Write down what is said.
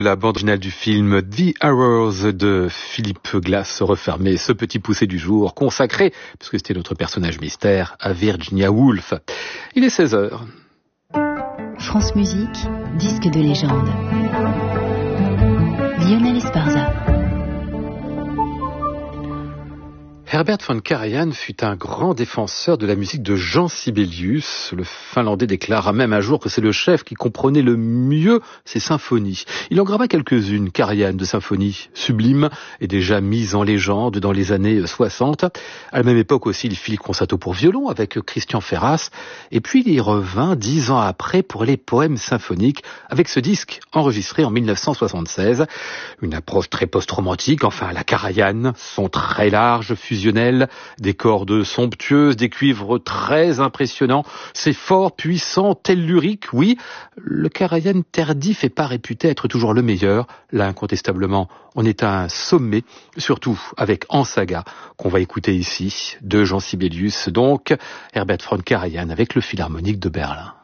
La bande originale du film The Hours de Philip Glass refermait ce petit poussé du jour consacré, puisque c'était notre personnage mystère, à Virginia Woolf. Il est 16h. France Musique, disque de légende. Lionel Esparza. Herbert von Karajan fut un grand défenseur de la musique de Jean Sibelius. Le Finlandais déclara même un jour que c'est le chef qui comprenait le mieux ses symphonies. Il en grava quelques-unes, Karajan, de symphonies sublimes et déjà mises en légende dans les années 60. À la même époque aussi, il fit le concerto pour violon avec Christian Ferras. Et puis il y revint 10 ans après pour les poèmes symphoniques avec ce disque enregistré en 1976. Une approche très post-romantique, enfin à la Karajan, son très large fusionnel, des cordes somptueuses, des cuivres très impressionnants, c'est fort, puissant, tellurique, oui. Le Karajan tardif n'est pas réputé être toujours le meilleur. Là, incontestablement, on est à un sommet, surtout avec En Saga, qu'on va écouter ici, de Jean Sibelius, donc Herbert von Karajan avec le Philharmonique de Berlin.